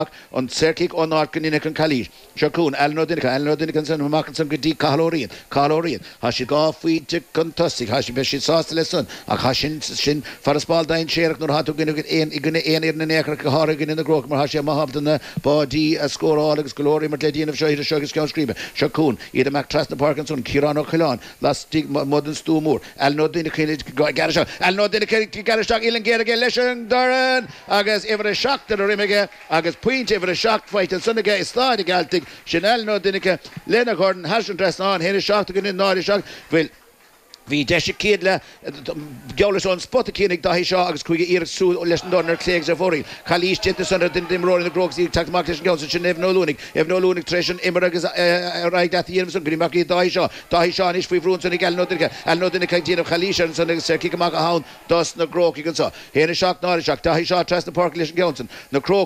an circig on arcanin can Kalish. Shakun, Alnodinican, and Markinson could de Calorian. Hashi Goffy, Contustic, Hashi Beshi Sauce lesson, a Hashin Shin, Farasbal Dine Sherk, nor how to get in the neck, Horrigan in the Grok, Mahasha Mahabdan, Body, a score, Alex Glory, Matadian of Shoy, Shogus Count Screamer, Shakun, Ida Mactrasna Parkinson, Kirano Kilan, last stick modern Stumur, Alnodinican Garishak, Alnodinican Garishak, Ilan Gerga, Leshang, Duran, I guess ever a shock to the Rimega, I guess point ever a shock fight, and Sunday is starting Galtic, Chanel no Dinica, Lena Gordon, Hashan dress on, Henry shock to get in Nordic shock, well. Vi desje kedle Gaulis on spot kenig da hisha agus kuige ir su lesson donner klegs of ori Kalish jette son den roll in the grogs takt markers gauls Nev no lunik tresion immergas right at the years of Grimaki da hisha is free fruits and gal notika al notika jin of Kalish and son kick maka hound dust no grok you can saw here shock Nordic shock da hisha trust the park lesson gauls no croak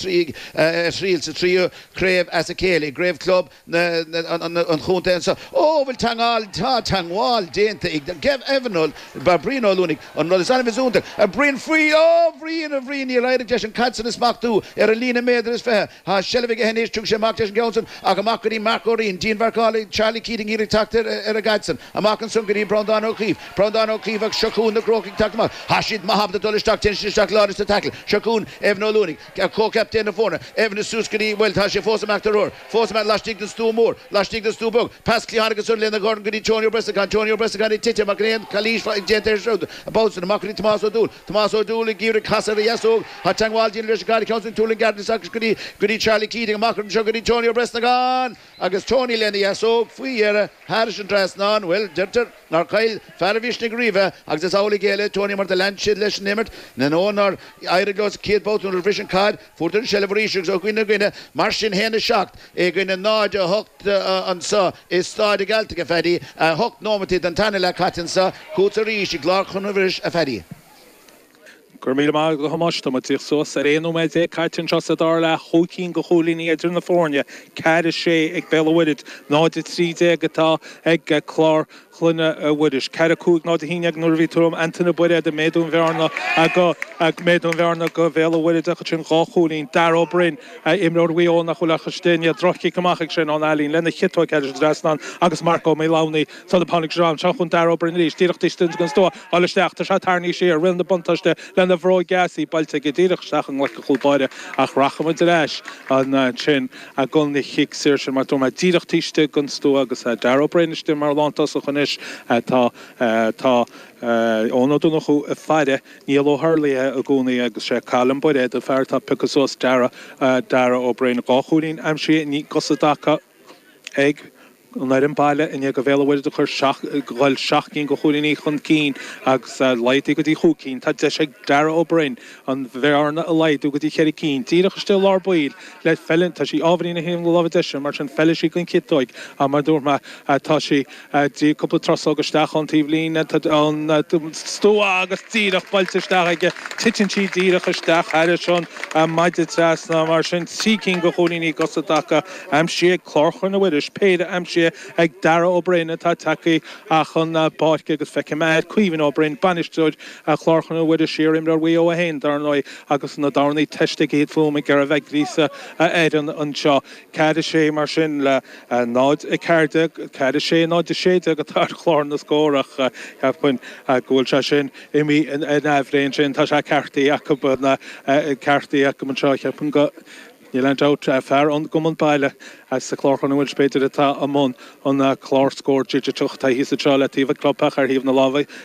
reels trio crave as a kele grave club on khunten so oh will tangwal dent Gev Evanol, Babrino Lunik, on Rolisana Vizunter, a brain free, Vreen, United Jesh and Katson is Mark 2, Erelina Mader is fair, has Shelvig Henish, Chuksha Mark Jesh Johnson, Akamakari, Marcorin, Jean Varkali, Charlie Keating, Eric Takter, Eragatson, Amakan Sungari, Brondon O'Keefe, Shakun, the Croaking Takma, Hashid Mahab, the Dolish Tak, Tension Shak Lawrence to tackle, Shakun, Evno Lunik, co captain of Forner, Evan Suskari, well, Tashi, Fosamak the Roar, Fosamak Lashtik the Stu Moore, Lashtik the Stu Book, Pascal Hargison, Lena Gordon, Goody, Tonio Bressagan, Titcha Maclean, Kalish, Genter Shroud, about the Macri Tomas O'Doul, Giri Casa Yaso, Hatangwal, Gari Council, Tooling Garden Sakri, Goody Charlie Keating, Macron Shogari, Tonio Bressagan, August Tony Lenny Yaso, Fuyer, Harrison Drasnan, well, Jenter, Narkyle, Faravishnik Riva, Axis Auli Gale, Tony Martelan, Chidlesh Nimert, Nanonor, Iragos, Kid Boat, Vision Card, Fortune Shelverish, O'Quinn, Martian Hen is shocked, Egin and Naja hooked on saw, is started Galtic Faddy, hooked normative and Tanila Katinsa, Kutarish, Clark Honoverish Faddy. Gurmila mag go hamosta mat sich so sereno me ze cartin chosa darla hokin go holini edr na fornia cad she ag bella with ná de 3 de gata ag chlár chlunne widish caracoog ná de hinag norviturum antona bude de medun verna ag medun verna go bella with a chin go holin daro brin imror we on na chola khstenia drochi kamach shin on alin lenne hitto cad drasnan agus marco melawni so the panic jam chachun daro brin lis direct distance gun sto alle stacht der tarni share run the buntaste lenne Vroy Gassi, Baltic Dirich Sachen like a cool body, Ach Racham the Lash, and Chin, a gun the Hick Search and Matoma Dirich Tishte, Gunsto, Agus, Darrow Brainish, the Marlantos of Honish, Onodunohu, a Fade, Nielo Hurley, a Guni, Agus, Kalam Bode, the Farta Picasos, Dara O'Brien, Gohulin, Amshi, Nik Gosadaka, Egg. Let him baile in go bhéile bhfuil chur gáil seachcín go chuúlaí chun cín agus leid go dtí chucín tá de sé dara O'Brien an bhearna a leid go dtí cheir cín tíireach still lár buil le fellin tá sí ábhrína him go leh deise mar an fellisi sí gon citóig a mar dúrma tá sí dí cúpla tros agus steach an tíomhlín an stó agus tíireach bailte steach titin sí díireach steach heire sin maidide trasna mar sin sícín go chuúlaí gosadaka am si chlárchan na bhuiidir péide am si ag Dara O'Brien atá takeí a chun báice agus feice meid cuiomhan O'Brien banisteúid a chlárchan bhuiidir siar imrear wí ó a hain darnóid agus na darnaí teiste iad fuma gar a bheith grísa éan an seo cad sé mar sin le nád i carte cad sé nád de séide go tar chlár na scórach chuin ghfuil se sin imi an éhréon sin tá se cartaí acu na cartaí acu an seo cheapan go Níl out fear on gomon baile as the chlár an bhfuil spéidir atá amón an chlár scór títe tuchta hí sa trá le tíomh clubach ar híomh na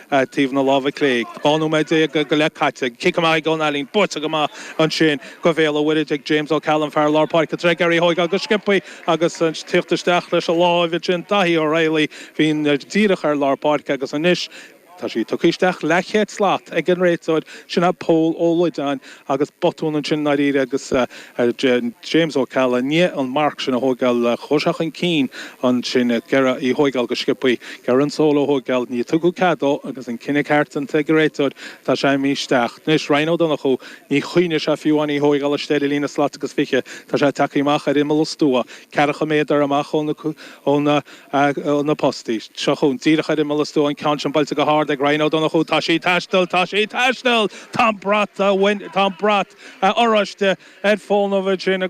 lábha cléig. Bánú méid go le caite, cic am go alín buta go an sin go bhéile bhuiid ag James O'Callum fear lárpáic a tre garí hoig agus skippaí agus an tíochttasteach leis a lábhid sin daí ó réalaí hín díirech ar lárpáic agus an isis Tá sí tucisteach lechéad slát ag an réitúid sinna pól ólaidán agus botún an sin naíre agus James O'Callum ní an mark sin a hógáil choiseach an cín an sin gera í hógáil go skippaí gar an solo hógáil ní tugu cadó agus an cinenne cartan te go réitúid tá sé míisteach. Nis Rhino don chu ní chuoine se fiúhain í hógáil stéile lína slát agus fiche tá sé takeíach ar imime stúa cecha méadar amach ón na postí. Seo chun tíirecha imime stú an count an bailte go hard ag Rhino donna chu Tashi Tashdal Tom Brat Tom Brat Orochte Ed Folnovich in